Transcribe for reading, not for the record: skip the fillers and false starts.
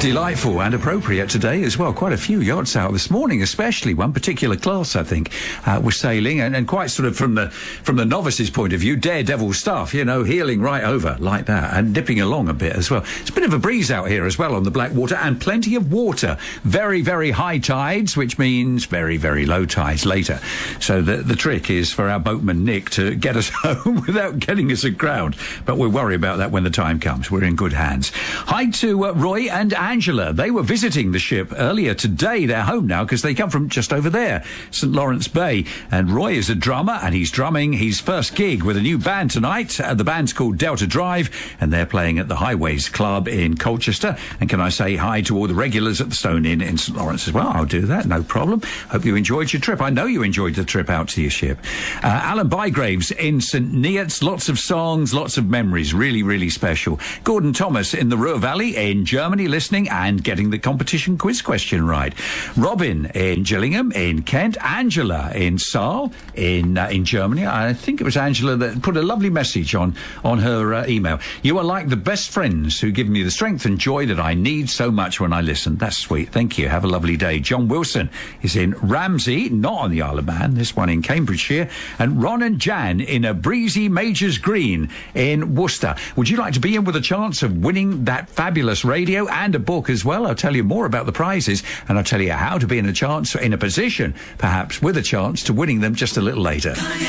Delightful and appropriate today as well. Quite a few yachts out this morning, especially one particular class, I think, was sailing and quite sort of from the novice's point of view, daredevil stuff, you know, heeling right over like that and dipping along a bit as well. It's a bit of a breeze out here as well on the Blackwater and plenty of water. Very, very high tides, which means very, very low tides later. So the trick is for our boatman Nick to get us home without getting us aground. But we'll worry about that when the time comes. We're in good hands. Hi to Roy and Angela. They were visiting the ship earlier today. They're home now because they come from just over there, St. Lawrence Bay. And Roy is a drummer and he's drumming his first gig with a new band tonight. The band's called Delta Drive and they're playing at the Highways Club in Colchester. And can I say hi to all the regulars at the Stone Inn in St. Lawrence as well? I'll do that, no problem. Hope you enjoyed your trip. I know you enjoyed the trip out to your ship. Alan Bygraves in St. Neots. Lots of songs, lots of memories. Really, really special. Gordon Thomas in the Ruhr Valley in Germany listening and getting the competition quiz question right. Robin in Gillingham in Kent. Angela in Saal in Germany. I think it was Angela that put a lovely message on her email. You are like the best friends who give me the strength and joy that I need so much when I listen. That's sweet. Thank you. Have a lovely day. John Wilson is in Ramsey, not on the Isle of Man, this one in Cambridgeshire. And Ron and Jan in a breezy Majors Green in Worcester. Would you like to be in with a chance of winning that fabulous radio and a book as well? I'll tell you more about the prizes and I'll tell you how to be in a position, perhaps with a chance to winning them just a little later.